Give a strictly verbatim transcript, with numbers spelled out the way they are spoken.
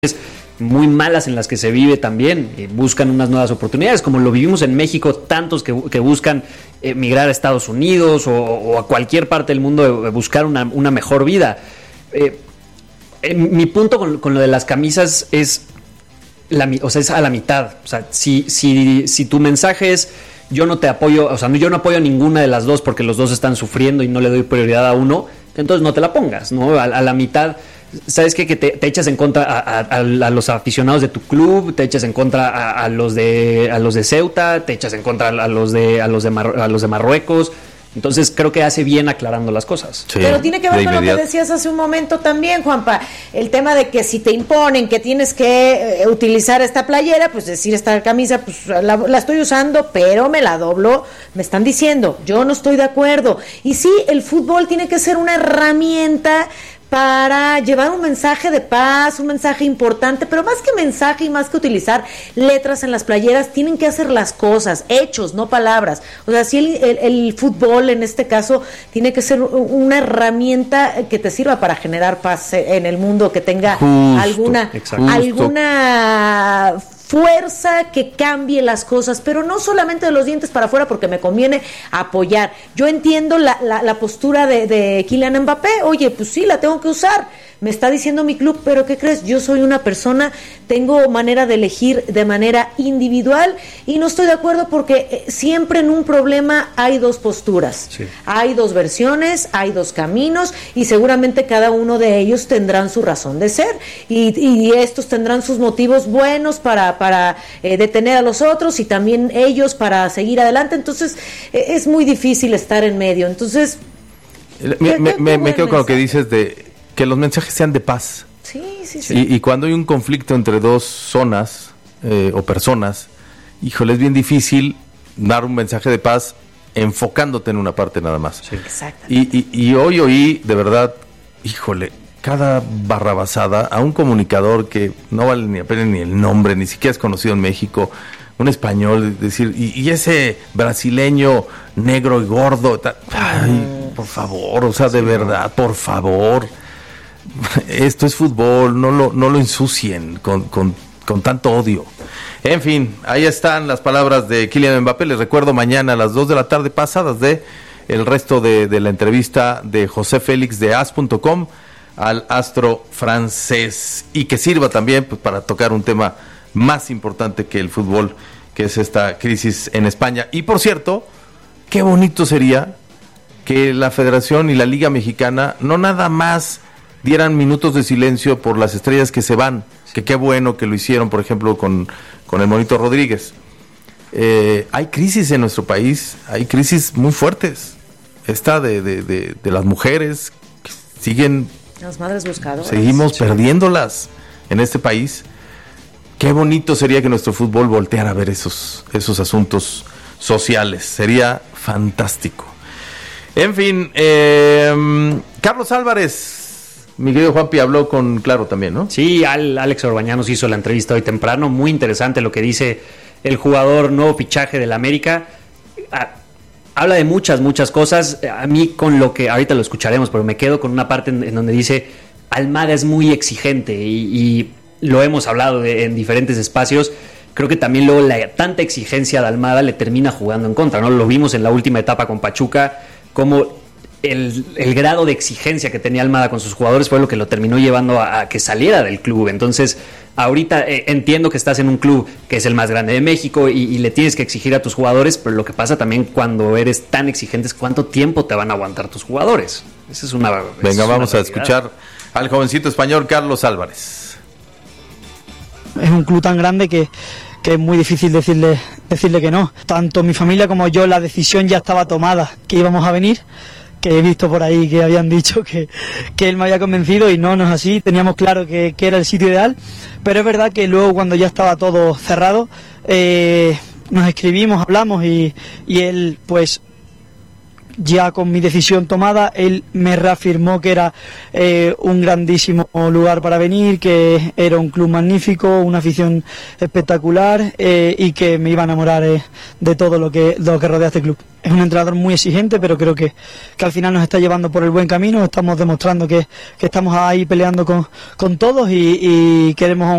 muy malas en las que se vive también, eh, buscan unas nuevas oportunidades, como lo vivimos en México, tantos que, que buscan eh, migrar a Estados Unidos o, o a cualquier parte del mundo, de buscar una, una mejor vida. Eh, eh, mi punto con, con lo de las camisas es, la, o sea, es a la mitad. O sea, si, si, si tu mensaje es yo no te apoyo, o sea, yo no apoyo a ninguna de las dos porque los dos están sufriendo y no le doy prioridad a uno, entonces no te la pongas, ¿no? A, a la mitad. ¿Sabes qué? Que te, te echas en contra a, a, a los aficionados de tu club, te echas en contra a, a los de a los de Ceuta, te echas en contra a los de a los de, Mar, a los de Marruecos. Entonces creo que hace bien aclarando las cosas. Sí, pero tiene que ver con lo que decías hace un momento también, Juanpa, el tema de que si te imponen que tienes que eh, utilizar esta playera, pues decir esta camisa, pues la, la estoy usando, pero me la doblo, me están diciendo, yo no estoy de acuerdo. Y sí, el fútbol tiene que ser una herramienta para llevar un mensaje de paz, un mensaje importante, pero más que mensaje y más que utilizar letras en las playeras, tienen que hacer las cosas, hechos, no palabras. O sea, si el, el, el fútbol en este caso tiene que ser una herramienta que te sirva para generar paz en el mundo, que tenga justo, alguna, alguna fuerza que cambie las cosas, pero no solamente de los dientes para afuera porque me conviene apoyar. Yo entiendo la, la, la postura de, de Kylian Mbappé, oye, pues sí, la tengo que usar, me está diciendo mi club, pero ¿qué crees? Yo soy una persona, tengo manera de elegir de manera individual y no estoy de acuerdo porque siempre en un problema hay dos posturas, sí. Hay dos versiones, hay dos caminos y seguramente cada uno de ellos tendrán su razón de ser y, y estos tendrán sus motivos buenos para, para eh, detener a los otros y también ellos para seguir adelante, entonces eh, es muy difícil estar en medio, entonces... Me, me, me, me quedo con lo que dices de que los mensajes sean de paz. Sí, sí, sí. Y, y cuando hay un conflicto entre dos zonas eh, o personas, híjole, es bien difícil dar un mensaje de paz enfocándote en una parte nada más. Sí. Exacto. Y, y, y hoy oí, de verdad, híjole, cada barrabasada a un comunicador que no vale ni apenas ni el nombre, ni siquiera es conocido en México, un español, decir, y, y ese brasileño negro y gordo, ta, ay, por favor, o sea, de verdad, por favor, esto es fútbol, no lo, no lo ensucien con, con, con tanto odio. En fin, ahí están las palabras de Kylian Mbappé. Les recuerdo mañana a las dos de la tarde pasadas de el resto de, de la entrevista de José Félix de as punto com al astro francés, y que sirva también pues, para tocar un tema más importante que el fútbol, que es esta crisis en España. Y por cierto, qué bonito sería que la Federación y la Liga Mexicana no nada más dieran minutos de silencio por las estrellas que se van, que qué bueno que lo hicieron, por ejemplo, con, con el Monito Rodríguez. Eh, hay crisis en nuestro país, hay crisis muy fuertes. Esta de, de, de, de las mujeres que siguen... Las madres buscadoras. Seguimos sí. perdiéndolas en este país. Qué bonito sería que nuestro fútbol volteara a ver esos, esos asuntos sociales. Sería fantástico. En fin, eh, Carlos Álvarez, mi querido Juanpi, habló con Claro también, ¿no? Sí, Al, Alex Orbañanos hizo la entrevista hoy temprano. Muy interesante lo que dice el jugador, nuevo fichaje del América. Ah, habla de muchas, muchas cosas. A mí con lo que, ahorita lo escucharemos, pero me quedo con una parte en, en donde dice Almada es muy exigente y... y lo hemos hablado de, en diferentes espacios. Creo que también luego la tanta exigencia de Almada le termina jugando en contra, ¿no? Lo vimos en la última etapa con Pachuca, como el, el grado de exigencia que tenía Almada con sus jugadores fue lo que lo terminó llevando a, a que saliera del club. Entonces, ahorita eh, entiendo que estás en un club que es el más grande de México y, y le tienes que exigir a tus jugadores, pero lo que pasa también cuando eres tan exigente es cuánto tiempo te van a aguantar tus jugadores. Esa es una... Venga, vamos a escuchar al jovencito español Carlos Álvarez. Es un club tan grande que, que es muy difícil decirle, decirle que no. Tanto mi familia como yo, la decisión ya estaba tomada, que íbamos a venir, que he visto por ahí que habían dicho que, que él me había convencido y no, no es así, teníamos claro que, que era el sitio ideal, pero es verdad que luego cuando ya estaba todo cerrado, eh, nos escribimos, hablamos y, y él pues... ya con mi decisión tomada, él me reafirmó que era eh, un grandísimo lugar para venir, que era un club magnífico, una afición espectacular eh, y que me iba a enamorar eh, de todo lo que, lo que rodea este club. Es un entrenador muy exigente, pero creo que, que al final nos está llevando por el buen camino, estamos demostrando que, que estamos ahí peleando con, con todos y, y queremos